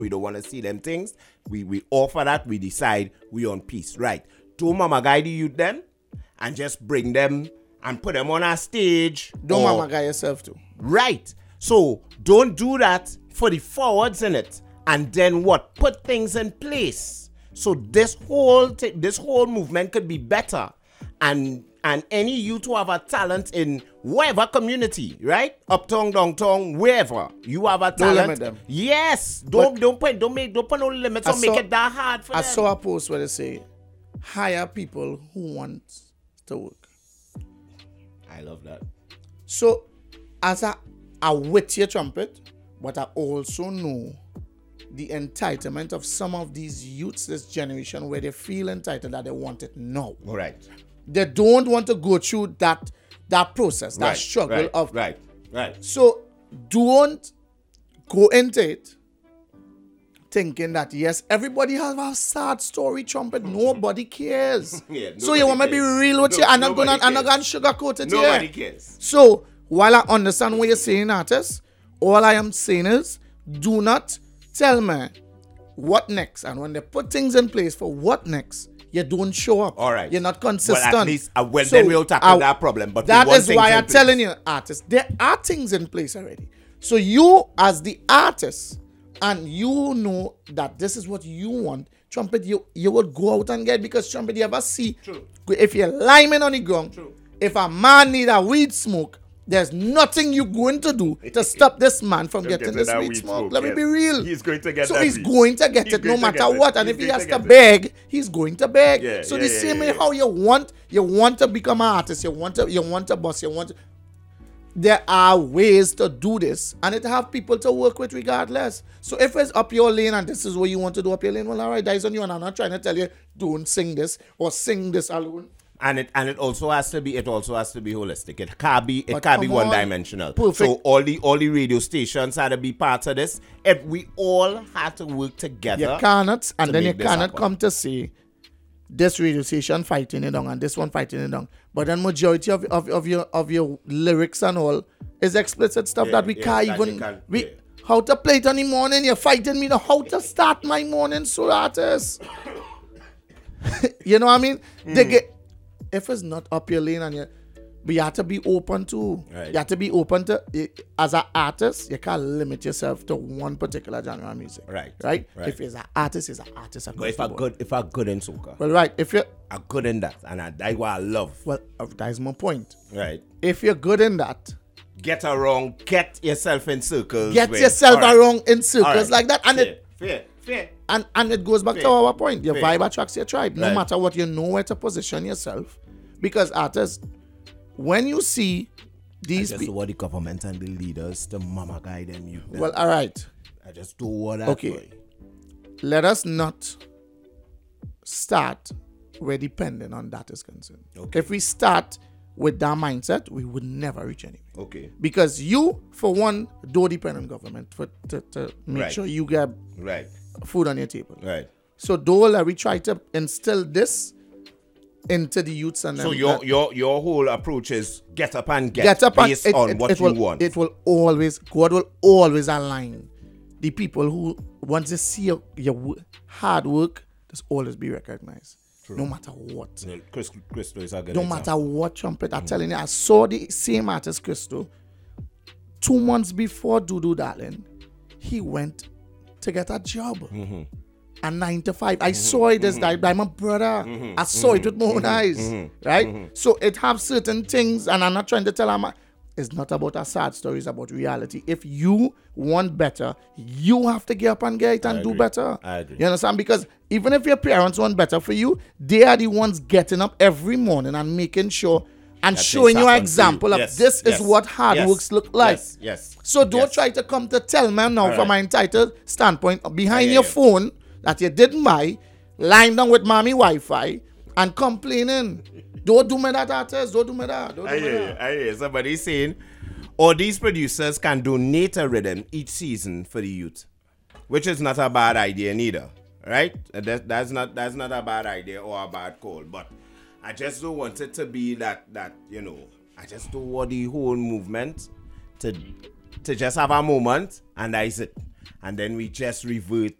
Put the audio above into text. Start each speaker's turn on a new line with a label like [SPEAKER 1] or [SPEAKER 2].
[SPEAKER 1] We don't want to see them things. We offer that. We decide we on peace. Right. Don't mama guide the youth then and just bring them and put them on a stage.
[SPEAKER 2] Don't mama guide yourself too.
[SPEAKER 1] Right. So don't do that for the forwards in it. And then what? Put things in place. So this whole movement could be better. And any youth who have a talent in whatever community, right? Uptown, downtown, wherever you have a talent.
[SPEAKER 2] Don't limit them.
[SPEAKER 1] Yes. Don't put no limits or make it that hard for them.
[SPEAKER 2] I saw a post where they say, hire people who want to work.
[SPEAKER 1] I love that.
[SPEAKER 2] So, as I wet your trumpet, but I also know the entitlement of some of these youths this generation where they feel entitled that they want it now.
[SPEAKER 1] All right.
[SPEAKER 2] They don't want to go through that process, that struggle of...
[SPEAKER 1] Right.
[SPEAKER 2] So, don't go into it thinking that, yes, everybody has a sad story, trumpet. Nobody cares. So you want me to be real with you? I'm not going to sugarcoat it here.
[SPEAKER 1] Nobody cares.
[SPEAKER 2] So, while I understand what you're saying, artists, all I am saying is, do not tell me what next. And when they put things in place for what next, you don't show up.
[SPEAKER 1] All right.
[SPEAKER 2] You're not consistent.
[SPEAKER 1] Well, at least, then we'll tackle that problem. But
[SPEAKER 2] that is why I'm telling you, artists, there are things in place already. So you, as the artist, and you know that this is what you want, trumpet, you would go out and get, because trumpet, you ever see,
[SPEAKER 1] True.
[SPEAKER 2] If you're lying on the ground,
[SPEAKER 1] True.
[SPEAKER 2] If a man need a weed smoke, there's nothing you're going to do to stop this man from getting this weed smoke. Let me be real.
[SPEAKER 1] He's going to get
[SPEAKER 2] so
[SPEAKER 1] that
[SPEAKER 2] he's
[SPEAKER 1] weed.
[SPEAKER 2] going to get it no
[SPEAKER 1] going to
[SPEAKER 2] matter
[SPEAKER 1] get
[SPEAKER 2] what.
[SPEAKER 1] it.
[SPEAKER 2] And
[SPEAKER 1] He's
[SPEAKER 2] if he
[SPEAKER 1] going
[SPEAKER 2] has
[SPEAKER 1] to
[SPEAKER 2] to
[SPEAKER 1] get it.
[SPEAKER 2] beg, he's going to beg.
[SPEAKER 1] Yeah,
[SPEAKER 2] so
[SPEAKER 1] yeah,
[SPEAKER 2] the
[SPEAKER 1] yeah,
[SPEAKER 2] same way
[SPEAKER 1] yeah.
[SPEAKER 2] how you want to become an artist, you want to boss, there are ways to do this, and it have people to work with regardless. So if it's up your lane and this is what you want to do up your lane, well, all right, that is on you, and I'm not trying to tell you don't sing this or sing this alone.
[SPEAKER 1] And it also has to be holistic. It can't be
[SPEAKER 2] come
[SPEAKER 1] one
[SPEAKER 2] on.
[SPEAKER 1] dimensional.
[SPEAKER 2] Perfect.
[SPEAKER 1] So all the radio stations had to be part of this. If we all had to work together.
[SPEAKER 2] You cannot, and
[SPEAKER 1] to
[SPEAKER 2] then you
[SPEAKER 1] make this
[SPEAKER 2] cannot
[SPEAKER 1] happen.
[SPEAKER 2] come to say this radio station fighting it down and this one fighting it down. But then majority of your lyrics and all is explicit stuff that we can't
[SPEAKER 1] that
[SPEAKER 2] even
[SPEAKER 1] you can't-
[SPEAKER 2] we
[SPEAKER 1] yeah.
[SPEAKER 2] how to play it in the morning. You're fighting me now how to start my morning, so artists. You know what I mean? They get, if it's not up your lane and but you have to be open to.
[SPEAKER 1] Right.
[SPEAKER 2] You have to be open to, as an artist, you can't limit yourself to one particular genre of music.
[SPEAKER 1] Right.
[SPEAKER 2] If it's an artist, it's an artist.
[SPEAKER 1] But if I'm good in soca,
[SPEAKER 2] Well, right. If you're,
[SPEAKER 1] I'm good in that, and that's what I love.
[SPEAKER 2] well, that is my point.
[SPEAKER 1] Right.
[SPEAKER 2] If you're good in that,
[SPEAKER 1] Get yourself in circles.
[SPEAKER 2] get
[SPEAKER 1] with-
[SPEAKER 2] yourself
[SPEAKER 1] all right.
[SPEAKER 2] around in circles
[SPEAKER 1] All right.
[SPEAKER 2] like that, and
[SPEAKER 1] Fair.
[SPEAKER 2] and it goes back to
[SPEAKER 1] Fair.
[SPEAKER 2] our point. Your
[SPEAKER 1] Fair.
[SPEAKER 2] vibe attracts your tribe. No
[SPEAKER 1] Right.
[SPEAKER 2] matter what, you know where to position yourself. Because artists, when you see these
[SPEAKER 1] Just
[SPEAKER 2] people,
[SPEAKER 1] want the government and the leaders to mama guide them.
[SPEAKER 2] well, all right.
[SPEAKER 1] I just do what that.
[SPEAKER 2] Okay.
[SPEAKER 1] Boy.
[SPEAKER 2] Let us not start where depending on that is concerned.
[SPEAKER 1] Okay.
[SPEAKER 2] If we start with that mindset, we would never reach anywhere.
[SPEAKER 1] Okay.
[SPEAKER 2] Because you, for one, don't depend on government to make
[SPEAKER 1] Right.
[SPEAKER 2] sure you get
[SPEAKER 1] Right.
[SPEAKER 2] food on your table.
[SPEAKER 1] Right.
[SPEAKER 2] So though we try to instill this into the youths and
[SPEAKER 1] So
[SPEAKER 2] then
[SPEAKER 1] your whole approach is get up and
[SPEAKER 2] get up and
[SPEAKER 1] based on what you want.
[SPEAKER 2] God will always align the people who, once they see your hard work, just always be recognized. No matter what.
[SPEAKER 1] Crystal is a good
[SPEAKER 2] No
[SPEAKER 1] example.
[SPEAKER 2] matter what trumpet. I'm telling you, I saw the same artist, Crystal, 2 months before Dudu Darling. He went to get a job. A 9 to 5. I saw it as that by my brother. I saw it with my own eyes. Right? So it have certain things, and I'm not trying to tell him it's not about a sad story, it's about reality. If you want better, you have to get up and get it and do better.
[SPEAKER 1] I agree.
[SPEAKER 2] You understand? Because even if your parents want better for you, they are the ones getting up every morning and making sure and
[SPEAKER 1] That
[SPEAKER 2] showing
[SPEAKER 1] things
[SPEAKER 2] you an
[SPEAKER 1] happen for
[SPEAKER 2] example
[SPEAKER 1] you.
[SPEAKER 2] of
[SPEAKER 1] Yes,
[SPEAKER 2] this
[SPEAKER 1] yes,
[SPEAKER 2] is what hard
[SPEAKER 1] yes,
[SPEAKER 2] works look like.
[SPEAKER 1] Yes.
[SPEAKER 2] So don't
[SPEAKER 1] yes.
[SPEAKER 2] try to come to tell me now
[SPEAKER 1] All
[SPEAKER 2] from
[SPEAKER 1] right.
[SPEAKER 2] my entitled standpoint behind
[SPEAKER 1] hear
[SPEAKER 2] your
[SPEAKER 1] you.
[SPEAKER 2] phone that you didn't buy, lying down with mommy Wi-Fi and complaining. Don't do me that, artist. Don't do me that. Don't do
[SPEAKER 1] I
[SPEAKER 2] me
[SPEAKER 1] hear you.
[SPEAKER 2] that.
[SPEAKER 1] I hear you. Somebody saying, all these producers can donate a rhythm each season for the youth, which is not a bad idea neither, right? That's not a bad idea or a bad call, but I just don't want it to be that I just don't want the whole movement to just have a moment and that is it. and then we just revert